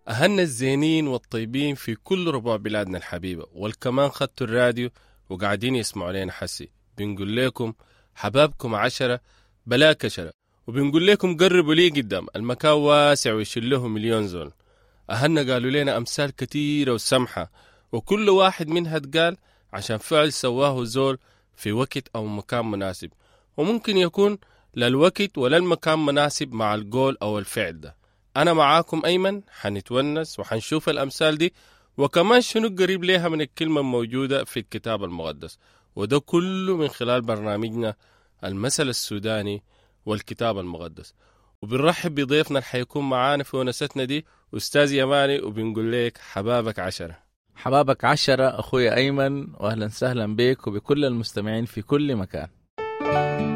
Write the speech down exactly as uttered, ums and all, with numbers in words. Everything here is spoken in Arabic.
أهلنا الزينين والطيبين في كل ربوع بلادنا الحبيبة، والكمان خدتوا الراديو وقاعدين يسمعوا لنا حسي. بنقول لكم حبابكم عشرة بلا كشرة، وبنقول لكم قربوا لي قدام، المكان واسع ويشيل له مليون زول. أهلنا قالوا لنا أمثال كتيرة وسمحة، وكل واحد منها تقال عشان فعل سواه زول في وقت أو مكان مناسب، وممكن يكون لا الوقت ولا المكان مناسب مع القول أو الفعل ده. أنا معاكم أيمن، حنتونس وحنشوف الأمثال دي وكمان شنو قريب ليها من الكلمة الموجودة في الكتاب المقدس، وده كله من خلال برنامجنا المثل السوداني والكتاب المقدس. وبنرحب بضيفنا اللي حيكون معانا في ونستنا دي أستاذ يماني، وبنقول لك حبابك عشرة. حبابك عشرة أخوي أيمن، وأهلا سهلا بك وبكل المستمعين في كل مكان.